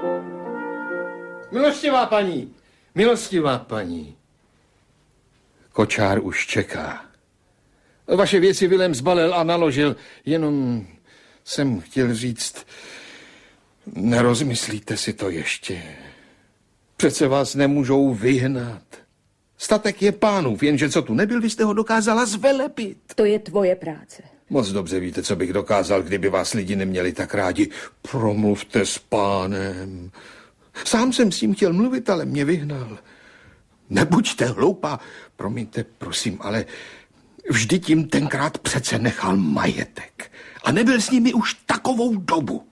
Milostivá paní, milostivá paní. Kočár už čeká. Vaše věci Vilém zbalil a naložil, jenom jsem chtěl říct, nerozmyslíte si to ještě. Přece vás nemůžou vyhnat. Statek je pánův, jenže co tu nebyl, vy jste ho dokázala zvelepit. To je tvoje práce. Moc dobře víte, co bych dokázal, kdyby vás lidi neměli tak rádi. Promluvte s pánem. Sám jsem s ním chtěl mluvit, ale mě vyhnal. Nebuďte hloupá, promiňte, prosím, ale vždyť jim tenkrát přece nechal majetek. A nebyl s nimi už takovou dobu.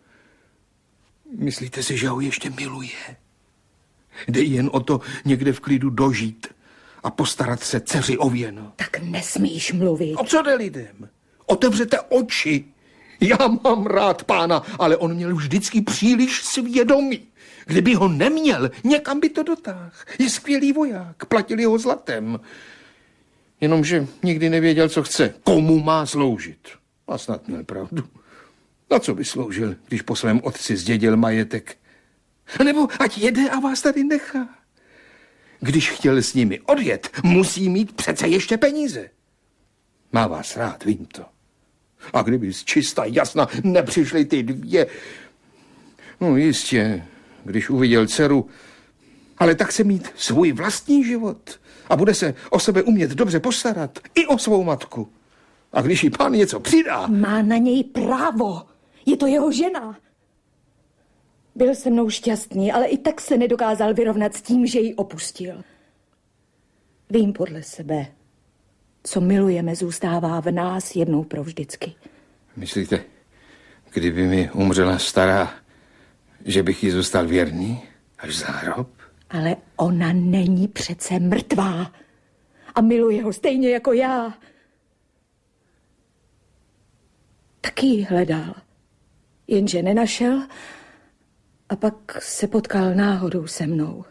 Myslíte si, že ho ještě miluje? Jde jen o to někde v klidu dožít a postarat se dceři o věno. Tak nesmíš mluvit. O co jde lidem? Otevřete oči. Já mám rád pána, ale on měl vždycky příliš svědomí. Kdyby ho neměl, někam by to dotáhl. Je skvělý voják, platili ho zlatem. Jenomže nikdy nevěděl, co chce. Komu má sloužit? A snad měl pravdu. Na co by sloužil, když po svém otci zdědil majetek? Nebo ať jede a vás tady nechá. Když chtěl s nimi odjet, musí mít přece ještě peníze. Má vás rád, vím to. A kdyby z čista jasna nepřišly ty dvě... No jistě, když uviděl dceru, ale tak se mít svůj vlastní život a bude se o sebe umět dobře postarat i o svou matku. A když jí pán něco přidá... Má na něj právo. Je to jeho žena. Byl se mnou šťastný, ale i tak se nedokázal vyrovnat s tím, že ji opustil. Vím podle sebe, co milujeme, zůstává v nás jednou provždycky. Myslíte, kdyby mi umřela stará, že bych jí zůstal věrný až za hrob? Ale ona není přece mrtvá a miluje ho stejně jako já. Taky ji hledal, jenže nenašel a pak se potkal náhodou se mnou.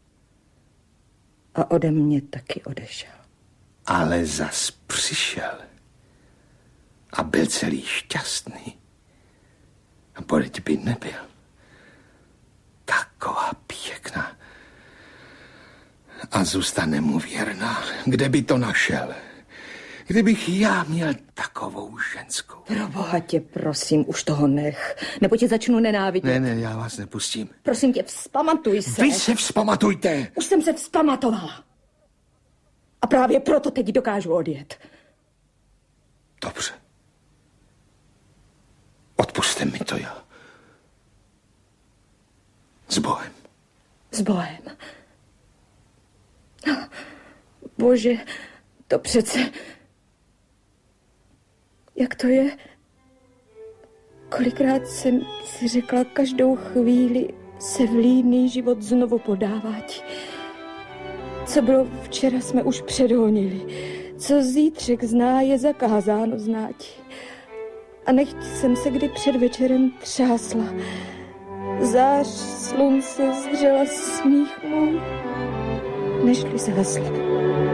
A ode mě taky odešel. Ale zas přišel a byl celý šťastný. A pořád by nebyl. Taková pěkná. A zůstane mu věrná. Kde by to našel? Kdybych já měl takovou ženskou. Proboha tě, prosím, už toho nech. Nebo tě začnu nenávidět. Ne, já vás nepustím. Prosím tě, vzpamatuj se. Vy se vzpamatujte. Už jsem se vzpamatovala. A právě proto teď dokážu odjet. Dobře. Odpusťte mi to, já. S Bohem. S Bohem. Bože, to přece... Jak to je? Kolikrát jsem si řekla, každou chvíli se vlídný život znovu podává ti. Co bylo včera, jsme už předhonili. Co zítřek zná, je zakázáno znáti. A nechť jsem se kdy před večerem třásla. Zář slunce zřela smích můj, nežli zhasla.